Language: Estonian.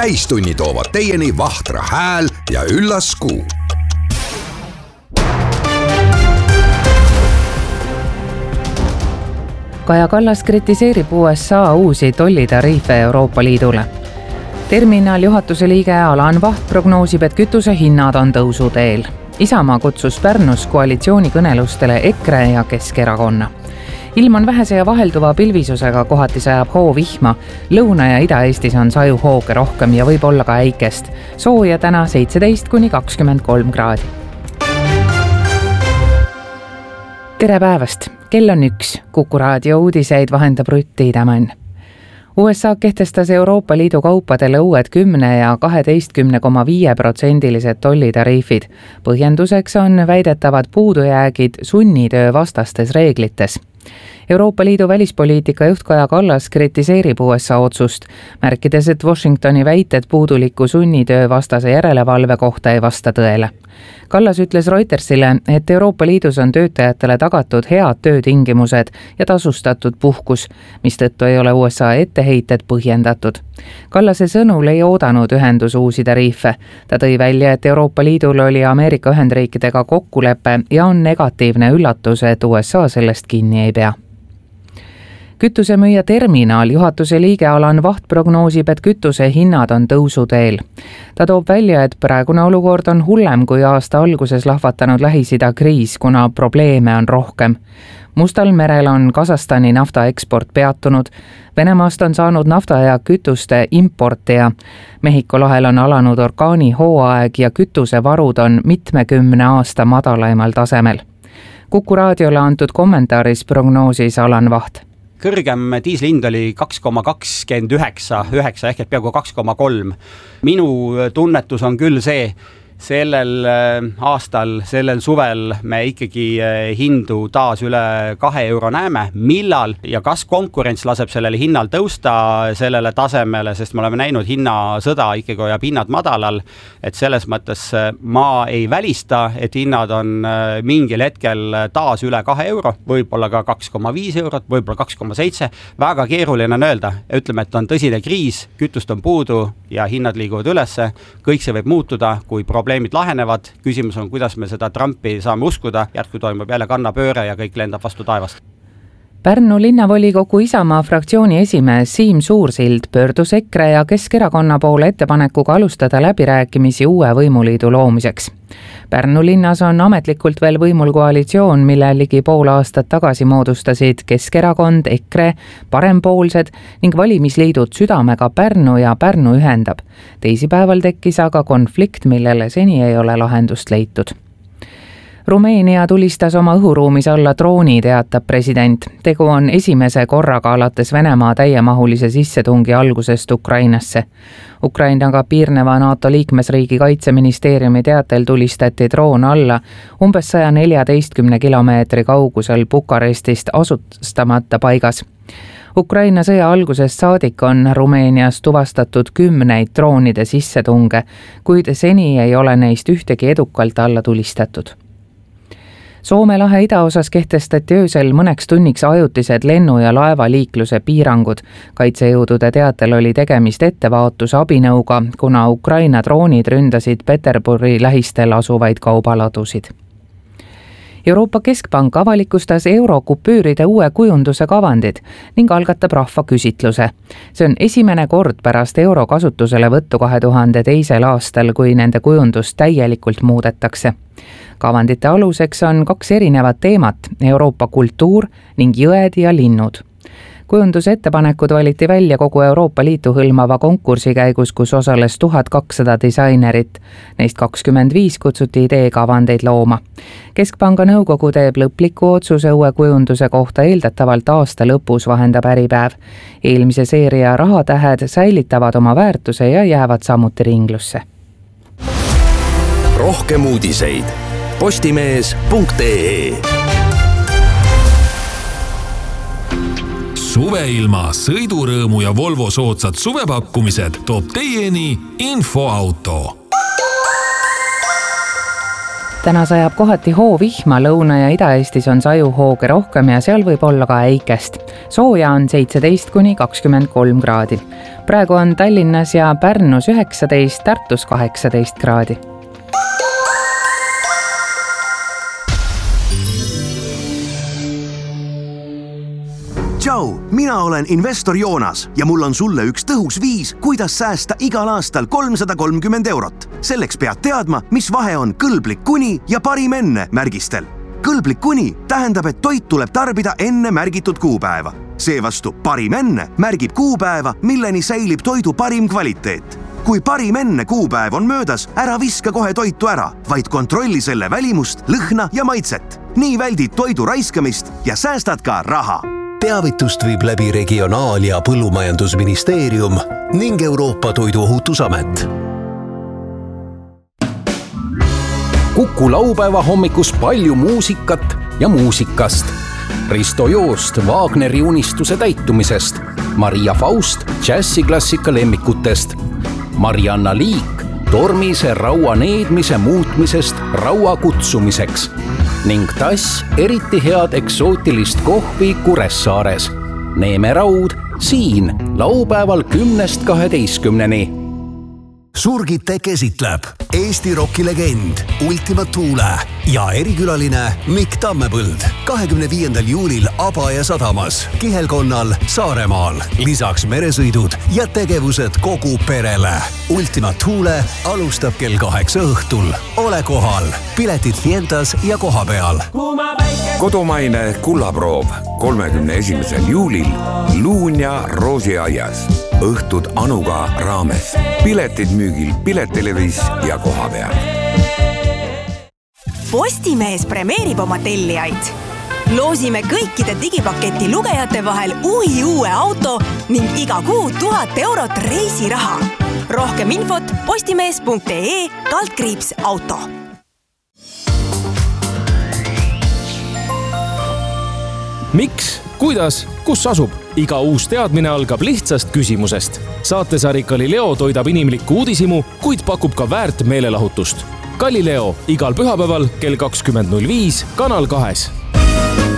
Täistunni toovad teieni Vahtra hääl ja üllas Kuu. Kaja Kallas kritiseerib USA uusi tollitariife Euroopa Liidule. Terminal juhatuse liige Alan Vaht prognoosib, et kütuse hinnad on tõusuteel. Isamaa kutsus Pärnus koalitsioonikõnelustele EKRE ja Keskerakonna. Ilm on vähese ja vahelduva pilvisusega, kohati sajab hoovihma. Lõuna- ja Ida-Eestis on sajuhooge rohkem ja võib olla ka äikest. Sooja täna 17–23 kraadi. Tere päevast! Kell on 1. Kuku raadio uudiseid vahendab Rutt Tiidemann. USA kehtestas Euroopa Liidu kaupadele uued 10 ja 12,5% tollitariifid. Põhjenduseks on väidetavad puudujäägid sunnitöö vastastes reeglites. Euroopa Liidu välispoliitika juht Kaja Kallas kritiseerib USA otsust, märkides, et Washingtoni väited puuduliku sunnitöö vastase järelevalve kohta ei vasta tõele. Kallas ütles Reutersile, et Euroopa Liidus on töötajatele tagatud head töötingimused ja tasustatud puhkus, mistõttu ei ole USA etteheited põhjendatud. Kallase sõnul ei oodanud ühendus uusi tariife. Ta tõi välja, et Euroopa Liidul oli Ameerika Ühendriikidega kokkulepe ja on negatiivne üllatus, et USA sellest kinni ei pea. Kütusemüüja Terminal juhatuse liige Alan Vaht prognoosib, et kütuse hinnad on tõusuteel. Ta toob välja, et praegune olukord on hullem kui aasta alguses lahvatanud Lähis-Ida kriis, kuna probleeme on rohkem. Mustal merel on Kasahstani nafta eksport peatunud, Venemaast on saanud nafta ja kütuste importija. Mehhiko lahel on alanud orkaani hooaeg ja kütusevarud on 70 aasta madalaimal tasemel. Kuku raadiole antud kommentaaris prognoosis Alan Vaht. Kõrgem diislihind oli 2,29 ehk et peaaegu 2,3. Minu tunnetus on küll see, sellel aastal, sellel suvel me ikkagi hindu taas üle 2 euro näeme, millal ja kas konkurents laseb sellele hinnal tõusta sellele tasemele, sest me oleme näinud hinnasõda ikkagi hoiab hinnad madalal, et selles mõttes ma ei välista, et hinnad on mingil hetkel taas üle 2 euro, võib-olla ka 2,5 eurot, võib-olla 2,7, väga keeruline on öelda, ütleme, et on tõsine kriis, kütust on puudu ja hinnad liiguvad ülesse, kõik see võib muutuda, kui probleemid lahenevad. Küsimus on, kuidas me seda Trumpi saame uskuda, jätku toimub jälle kannapööre ja kõik lendab vastu taevast. Pärnu linnavolikogu Isamaa fraktsiooni esimees Siim Suursild pöördus EKRE ja Keskerakonna poole ettepanekuga alustada läbirääkimisi uue võimuliidu loomiseks. Pärnu linnas on ametlikult veel võimul koalitsioon, mille ligi pool aastat tagasi moodustasid Keskerakond, EKRE, Parempoolsed ning valimisliidud Südamega Pärnu ja Pärnu ühendab. Teisipäeval tekkis aga konflikt, millele seni ei ole lahendust leitud. Rumeenia tulistas oma õhuruumis alla drooni, teatab president. Tegu on esimese korraga alates Venemaa täiemahulise sissetungi algusest Ukrainasse. Ukrainaga piirneva NATO liikmesriigi kaitseministeeriumi teatel tulistati droon alla umbes 114 kilomeetri kaugusel Bukarestist asustamata paigas. Ukraina sõja algusest saadik on Rumeenias tuvastatud 10 droonide sissetunge, kuid seni ei ole neist ühtegi edukalt alla tulistatud. Soome lahe idaosas kehtestati öösel mõneks tunniks ajutised lennu- ja laevaliikluse piirangud. Kaitsejõudude teatel oli tegemist ettevaatusabinõuga, kuna Ukraina droonid ründasid Peterburi lähistel asuvaid kaubaladusid. Euroopa Keskpank avalikustas eurokupüüride uue kujunduse kavandid ning algatab rahvaküsitluse. See on esimene kord pärast euro kasutusele võttu 2002. aastal, kui nende kujundust täielikult muudetakse. Kavandite aluseks on 2 erinevat teemat, Euroopa kultuur ning jõed ja linnud. Kujunduse ettepanekud valiti välja kogu Euroopa Liitu hõlmava konkursi käigus, kus osales 1200 disainerit. Neist 25 kutsuti ideekavandeid looma. Keskpanga nõukogu teeb lõpliku otsuse uue kujunduse kohta eeldatavalt aasta lõpus, vahendab Äripäev. Eelmise seeria rahatähed säilitavad oma väärtuse ja jäävad samuti ringlusse. Rohkem uudiseid postimees.ee. Suveilma, sõidurõõmu ja Volvo soodsad suvepakkumised toob teieni Infoauto. täna sajab kohati hoovihma, Lõuna- ja Ida-Eestis on sajuhooge rohkem ja seal võib olla ka äikest. Sooja on 17–23 kraadi. Praegu on Tallinnas ja Pärnus 19, Tartus 18 kraadi. Tšau, mina olen investor Joonas ja mul on sulle üks tõhus viis, kuidas säästa igal aastal 330 €. Selleks pead teadma, mis vahe on kõlblik kuni ja parim enne märgistel. Kõlblik kuni tähendab, et toit tuleb tarbida enne märgitud kuupäeva. Seevastu parim enne märgib kuupäeva, milleni säilib toidu parim kvaliteet. Kui parim enne kuupäev on möödas, ära viska kohe toitu ära, vaid kontrolli selle välimust, lõhna ja maitset. Nii väldid toidu raiskamist ja säästad ka raha. Teavitust viib läbi Regionaal- ja Põllumajandusministeerium ning Euroopa Toiduohutusamet. Kuku laupäeva hommikus palju muusikat ja muusikast. Risto Joost Wagneri unistuse täitumisest, Maria Faust džässiklassika lemmikutest, Marianna Liik tormise raua needmise muutmisest raua kutsumiseks ning Tass eriti head eksootilist kohvi Kuressaares. Neeme Raud siin laupäeval 10–12. Surgitec esitleb Eesti rockilegend Ultima Thule ja erikülaline Mikk Tammepõld 25. juulil Abaja sadamas, Kihelkonnal Saaremaal. Lisaks meresõidud ja tegevused kogu perele. Ultima Thule alustab kell 8 õhtul. Ole kohal, piletid Fientas ja koha peal. Kodumaine kullaproov 31. juulil Luunja Roosiaias. Õhtud Anuga raames. Piletid müügil Piletelevis ja koha peal. Postimees premeerib oma tellijaid. Loosime kõikide digipaketi lugejate vahel uue auto ning iga kuu 1000 € reisiraha. Rohkem infot postimees.ee/auto. Miks, kuidas, kus asub? Iga uus teadmine algab lihtsast küsimusest. Saatesari Galileo toidab inimlikku uudisimu, kuid pakub ka väärt meelelahutust. Galileo igal pühapäeval kell 20.05 Kanal 2.